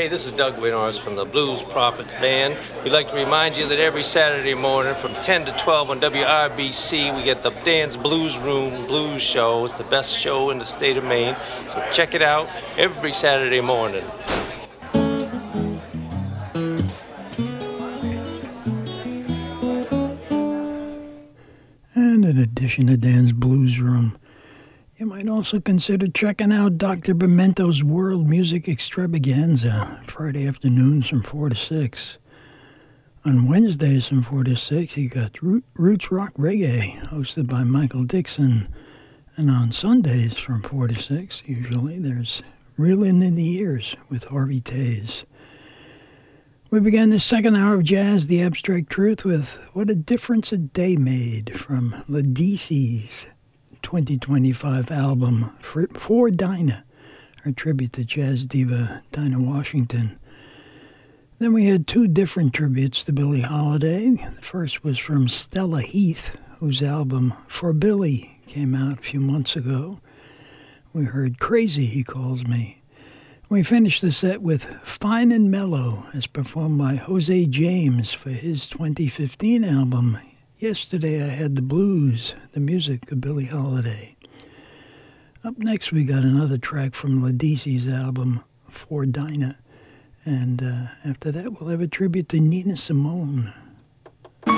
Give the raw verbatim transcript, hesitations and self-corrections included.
Hey, this is Doug Winters from the Blues Prophets Band. We'd like to remind you that every Saturday morning from ten to twelve on W R B C, we get the Dan's Blues Room Blues Show. It's the best show in the state of Maine. So check it out every Saturday morning. And in addition to Dan's Blues Room, you might also consider checking out Doctor Pimento's World Music Extravaganza, Friday afternoons from four to six. On Wednesdays from four to six, you got Roots Rock Reggae, hosted by Michael Dixon. And on Sundays from four to six, usually, there's Reelin' in the Ears with Harvey Tays. We began the second hour of Jazz, The Abstract Truth, with What a Difference a Day Made from Ledisi's twenty twenty-five album, For Dinah, our tribute to jazz diva Dinah Washington. Then we had two different tributes to Billie Holiday. The first was from Stella Heath, whose album For Billie came out a few months ago. We heard Crazy, He Calls Me. We finished the set with Fine and Mellow, as performed by Jose James for his twenty fifteen album, Yesterday I Had the Blues, the music of Billie Holiday. Up next, we got another track from Ledisi's album, For Dinah. And uh, after that, we'll have a tribute to Nina Simone.